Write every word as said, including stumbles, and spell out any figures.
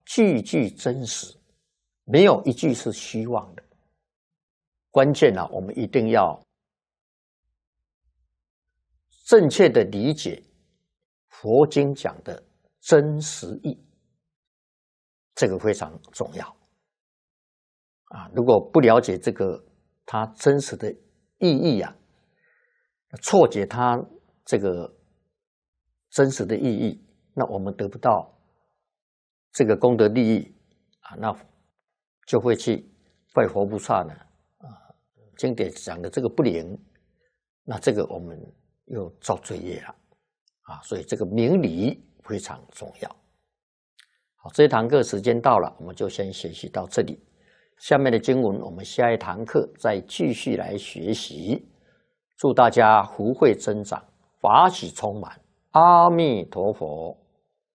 句句真实，没有一句是虚妄的。关键呢、啊，我们一定要正确的理解佛经讲的真实义，这个非常重要啊！如果不了解这个它真实的意义啊，错解它这个真实的意义，那我们得不到这个功德利益啊，那就会去拜佛菩萨呢啊，经典讲的这个不灵，那这个我们又造罪业了啊，所以这个明理非常重要。好，这一堂课时间到了，我们就先学习到这里。下面的经文，我们下一堂课再继续来学习。祝大家福慧增长，法喜充满。阿弥陀佛。